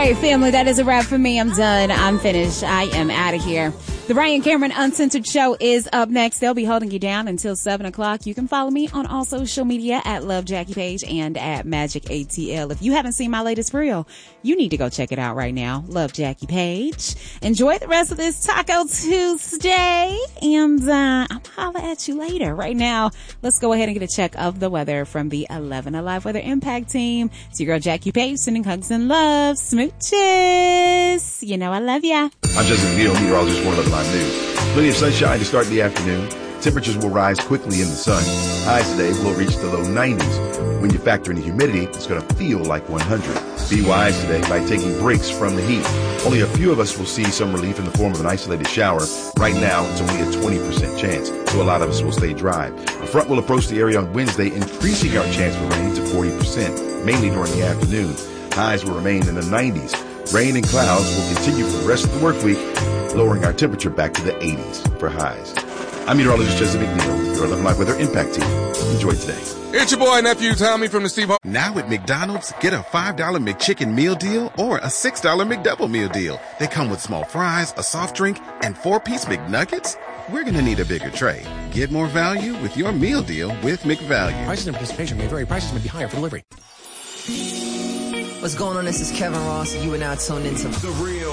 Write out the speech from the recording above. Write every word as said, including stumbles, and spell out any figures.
right, family, that is a wrap for me. I'm done. I'm finished. I am out of here. The Ryan Cameron Uncensored Show is up next. They'll be holding you down until seven o'clock. You can follow me on all social media at Love Jackie Page and at Magic A T L. If you haven't seen my latest reel, you need to go check it out right now. Love Jackie Page. Enjoy the rest of this Taco Tuesday, and uh, I'll holler at you later. Right now, let's go ahead and get a check of the weather from the eleven Alive Weather Impact Team. It's your girl Jackie Page sending hugs and love. Smooches. You know I love ya. I'm Justin Neal, meteorologist, one eleven Live News. Plenty of sunshine to start the afternoon. Temperatures will rise quickly in the sun. Highs today will reach the low nineties. When you factor in the humidity, it's going to feel like one hundred. Be wise today by taking breaks from the heat. Only a few of us will see some relief in the form of an isolated shower. Right now, it's only a twenty percent chance, so a lot of us will stay dry. A front will approach the area on Wednesday, increasing our chance for rain to forty percent, mainly during the afternoon. Highs will remain in the nineties. Rain and clouds will continue for the rest of the work week, lowering our temperature back to the eighties for highs. I'm meteorologist Jesse McNeil, your eleven Live Weather Impact Team. Enjoy today. It's your boy, nephew Tommy from the Steve Harvey. Now at McDonald's, get a five dollar McChicken meal deal or a six dollar McDouble meal deal. They come with small fries, a soft drink, and four-piece McNuggets. We're going to need a bigger tray. Get more value with your meal deal with McValue. Prices and participation may vary. Prices may be higher for delivery. What's going on? This is Kevin Ross, and you are now tuned into The Real